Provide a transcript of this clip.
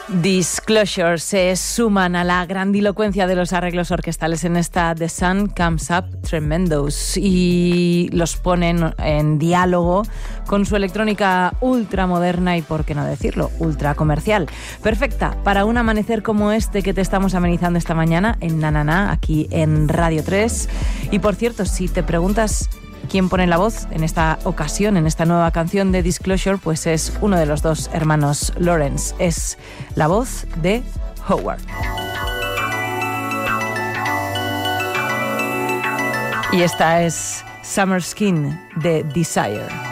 Disclosure se suman a la grandilocuencia de los arreglos orquestales en esta The Sun Comes Up Tremendous y los ponen en diálogo con su electrónica ultramoderna y, por qué no decirlo, ultra comercial. Perfecta para un amanecer como este que te estamos amenizando esta mañana en Nanana, aquí en Radio 3. Y por cierto, si te preguntas quién pone la voz en esta ocasión, en esta nueva canción de Disclosure, pues es uno de los dos hermanos Lawrence. Es la voz de Howard. Y esta es Summer Skin de Desire.